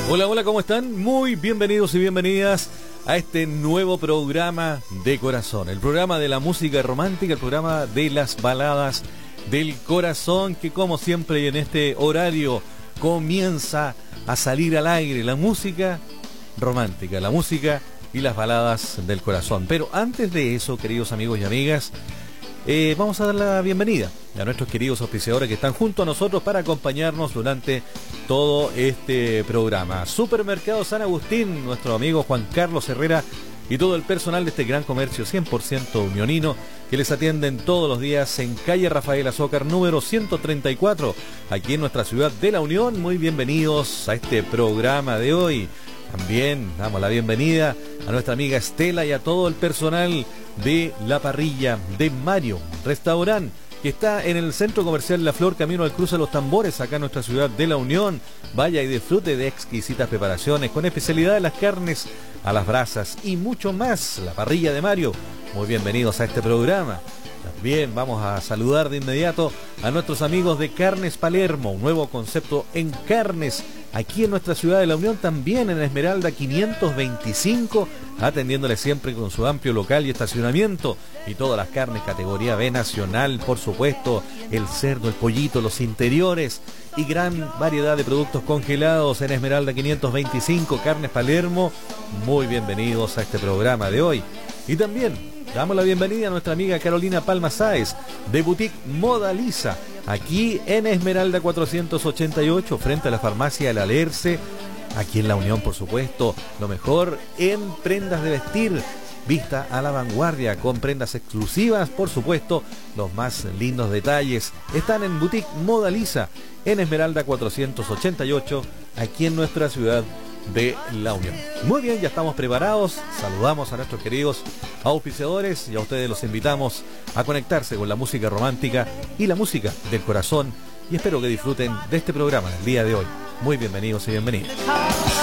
Hola, hola, ¿cómo están? Muy bienvenidos y bienvenidas a este nuevo programa de corazón. El programa de la música romántica, el programa de las baladas del corazón, que como siempre en este horario comienza a salir al aire la música romántica, la música y las baladas del corazón. Pero antes de eso, queridos amigos y amigas, vamos a dar la bienvenida a nuestros queridos auspiciadores que están junto a nosotros para acompañarnos durante todo este programa. Supermercado San Agustín, nuestro amigo Juan Carlos Herrera y todo el personal de este gran comercio 100% unionino que les atienden todos los días en calle Rafael Azócar número 134, aquí en nuestra ciudad de La Unión. Muy bienvenidos a este programa de hoy. También damos la bienvenida a nuestra amiga Estela y a todo el personal de la parrilla de Mario Restaurant, que está en el Centro Comercial La Flor, camino al Cruce de los Tambores, acá en nuestra ciudad de La Unión. Vaya y disfrute de exquisitas preparaciones con especialidad de las carnes a las brasas y mucho más. La parrilla de Mario, muy bienvenidos a este programa. También vamos a saludar de inmediato a nuestros amigos de Carnes Palermo, un nuevo concepto en carnes aquí en nuestra ciudad de La Unión, también en Esmeralda 525, atendiéndole siempre con su amplio local y estacionamiento, y todas las carnes categoría B nacional, por supuesto, el cerdo, el pollito, los interiores y gran variedad de productos congelados en Esmeralda 525, Carnes Palermo. Muy bienvenidos a este programa de hoy. Y también damos la bienvenida a nuestra amiga Carolina Palma Sáez de Boutique Modaliza, aquí en Esmeralda 488, frente a la farmacia El Alerce, aquí en La Unión, por supuesto. Lo mejor en prendas de vestir, vista a la vanguardia, con prendas exclusivas, por supuesto. Los más lindos detalles están en Boutique Modaliza, en Esmeralda 488, aquí en nuestra ciudad de La Unión. Muy bien, ya estamos preparados. Saludamos a nuestros queridos auspiciadores y a ustedes los invitamos a conectarse con la música romántica y la música del corazón, y espero que disfruten de este programa el día de hoy. Muy bienvenidos y bienvenidas.